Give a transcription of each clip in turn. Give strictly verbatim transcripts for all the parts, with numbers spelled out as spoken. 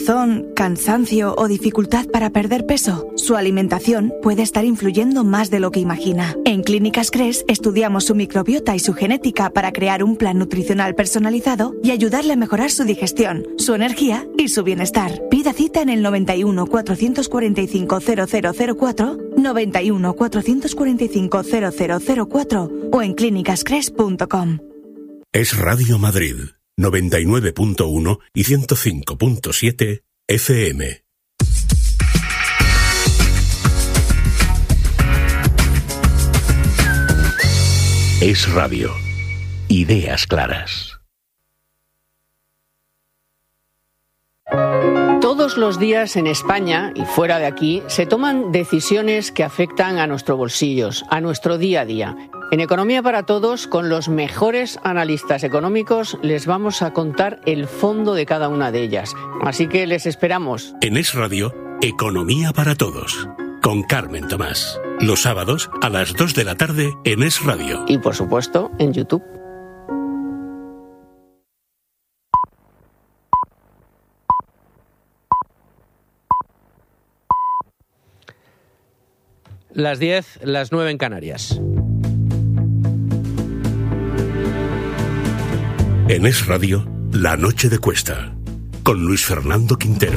cansancio o dificultad para perder peso. Su alimentación puede estar influyendo más de lo que imagina. En Clínicas Cres estudiamos su microbiota y su genética para crear un plan nutricional personalizado y ayudarle a mejorar su digestión, su energía y su bienestar. Pida cita en el noventa y uno, cuatrocientos cuarenta y cinco, cero cero cero cuatro, noventa y uno, cuatrocientos cuarenta y cinco, cero cero cero cuatro o en clínicas cres punto com. Es Radio Madrid, noventa y nueve punto uno y ciento cinco punto siete F M. Es Radio. Ideas claras. Todos los días en España y fuera de aquí se toman decisiones que afectan a nuestros bolsillos, a nuestro día a día. En Economía para Todos, con los mejores analistas económicos, les vamos a contar el fondo de cada una de ellas. Así que les esperamos. En Es Radio, Economía para Todos, con Carmen Tomás. Los sábados a las dos de la tarde en Es Radio. Y por supuesto, en YouTube. Las diez, las nueve en Canarias. En Es Radio, La Noche de Cuesta, con Luis Fernando Quintero.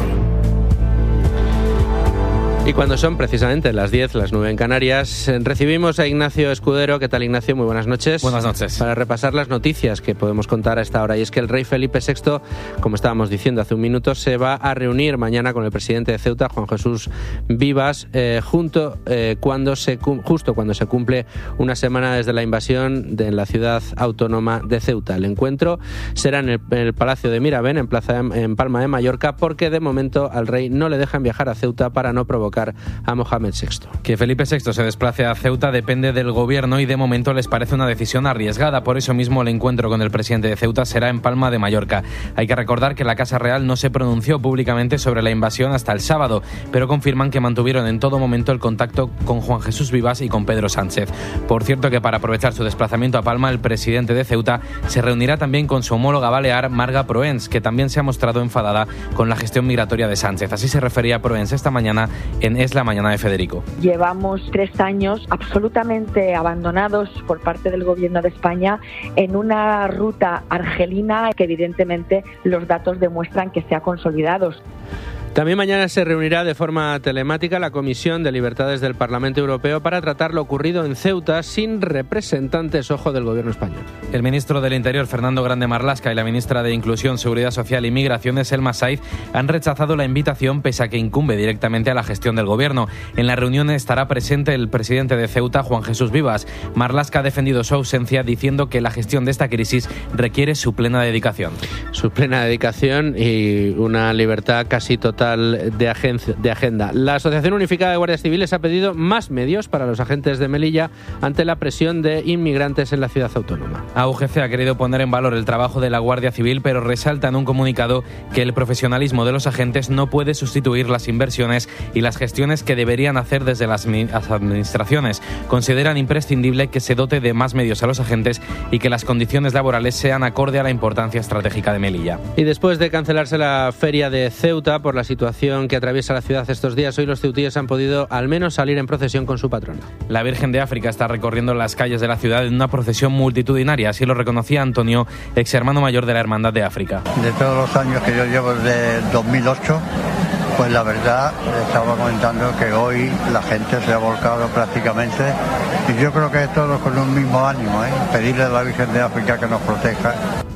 Y cuando son precisamente las diez, las nueve en Canarias, recibimos a Ignacio Escudero. ¿Qué tal, Ignacio? Muy buenas noches. Buenas noches. Para repasar las noticias que podemos contar a esta hora. Y es que el rey Felipe sexto, como estábamos diciendo hace un minuto, se va a reunir mañana con el presidente de Ceuta, Juan Jesús Vivas, eh, junto, eh, cuando se, justo cuando se cumple una semana desde la invasión de la ciudad autónoma de Ceuta. El encuentro será en el, en el Palacio de Miravén, en, Plaza de, en Palma de Mallorca, porque de momento al rey no le dejan viajar a Ceuta para no provocar a Mohamed sexto. Que Felipe sexto se desplace a Ceuta depende del gobierno y de momento les parece una decisión arriesgada. Por eso mismo el encuentro con el presidente de Ceuta será en Palma de Mallorca. Hay que recordar que la Casa Real no se pronunció públicamente sobre la invasión hasta el sábado, pero confirman que mantuvieron en todo momento el contacto con Juan Jesús Vivas y con Pedro Sánchez. Por cierto que para aprovechar su desplazamiento a Palma, el presidente de Ceuta se reunirá también con su homóloga balear, Marga Proens, que también se ha mostrado enfadada con la gestión migratoria de Sánchez. Así se refería Proens esta mañana en Es la Mañana de Federico. Llevamos tres años absolutamente abandonados por parte del gobierno de España en una ruta argelina que evidentemente los datos demuestran que se ha consolidado. También mañana se reunirá de forma telemática la Comisión de Libertades del Parlamento Europeo para tratar lo ocurrido en Ceuta sin representantes, ojo, del gobierno español. El ministro del Interior, Fernando Grande Marlaska, y la ministra de Inclusión, Seguridad Social y Migraciones, Elma Saiz, han rechazado la invitación pese a que incumbe directamente a la gestión del gobierno. En la reunión estará presente el presidente de Ceuta, Juan Jesús Vivas. Marlaska ha defendido su ausencia diciendo que la gestión de esta crisis requiere su plena dedicación. Su plena dedicación y una libertad casi total De, agencia, de agenda. La Asociación Unificada de Guardias Civiles ha pedido más medios para los agentes de Melilla ante la presión de inmigrantes en la ciudad autónoma. A U G C ha querido poner en valor el trabajo de la Guardia Civil, pero resalta en un comunicado que el profesionalismo de los agentes no puede sustituir las inversiones y las gestiones que deberían hacer desde las administraciones. Consideran imprescindible que se dote de más medios a los agentes y que las condiciones laborales sean acorde a la importancia estratégica de Melilla. Y después de cancelarse la feria de Ceuta por la situación que atraviesa la ciudad estos días, hoy los ceutíes han podido al menos salir en procesión con su patrona. La Virgen de África está recorriendo las calles de la ciudad en una procesión multitudinaria, así lo reconocía Antonio, ex hermano mayor de la Hermandad de África. De todos los años que yo llevo desde dos mil ocho, pues la verdad, estaba comentando que hoy la gente se ha volcado prácticamente, y yo creo que todos con un mismo ánimo, ¿eh? Pedirle a la Virgen de África que nos proteja.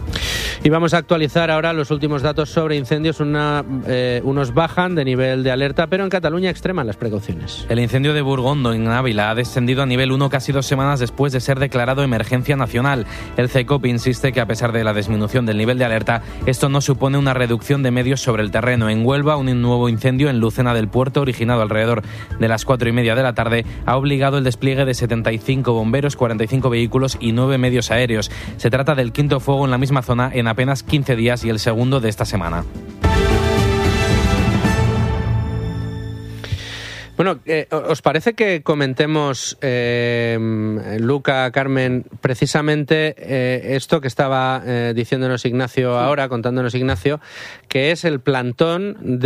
Y vamos a actualizar ahora los últimos datos sobre incendios. Una, eh, unos bajan de nivel de alerta, pero en Cataluña extreman las precauciones. El incendio de Burgondo, en Ávila, ha descendido a nivel uno casi dos semanas después de ser declarado emergencia nacional. El CECOP insiste que a pesar de la disminución del nivel de alerta, esto no supone una reducción de medios sobre el terreno. En Huelva, un nuevo incendio en Lucena del Puerto, originado alrededor de las cuatro y media de la tarde, ha obligado el despliegue de setenta y cinco bomberos, cuarenta y cinco vehículos y nueve medios aéreos. Se trata del quinto fuego en la misma zona en apenas quince días y el segundo de esta semana. Bueno, eh, ¿os parece que comentemos, eh, Luca, Carmen, precisamente eh, esto que estaba eh, diciéndonos Ignacio ahora, contándonos Ignacio, que es el plantón de